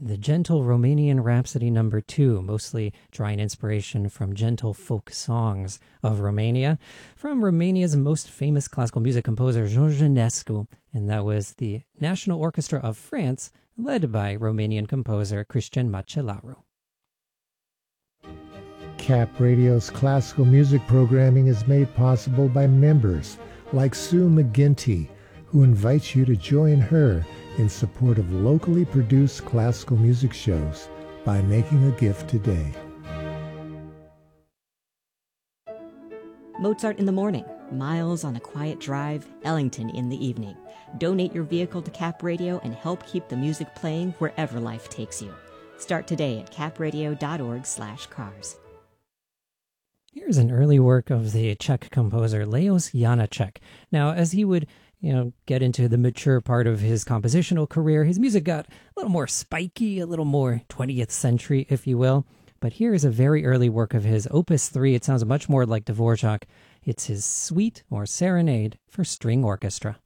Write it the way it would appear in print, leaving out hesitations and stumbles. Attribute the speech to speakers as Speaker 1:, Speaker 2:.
Speaker 1: The Gentle Romanian Rhapsody Number 2, mostly drawing inspiration from gentle folk songs of Romania, from Romania's most famous classical music composer, George Enescu, and that was the National Orchestra of France, led by Romanian composer Cristian Macelaru.
Speaker 2: Cap Radio's classical music programming is made possible by members like Sue McGinty, who invites you to join her in support of locally produced classical music shows by making a gift today.
Speaker 3: Mozart in the morning, Miles on a quiet drive, Ellington in the evening. Donate your vehicle to Cap Radio and help keep the music playing wherever life takes you. Start today at capradio.org/cars.
Speaker 1: Here's an early work of the Czech composer Leos Janáček. Now, as he would get into the mature part of his compositional career, his music got a little more spiky, a little more 20th century, if you will. But here is a very early work of his, Opus 3. It sounds much more like Dvorak. It's his Suite or Serenade for String Orchestra.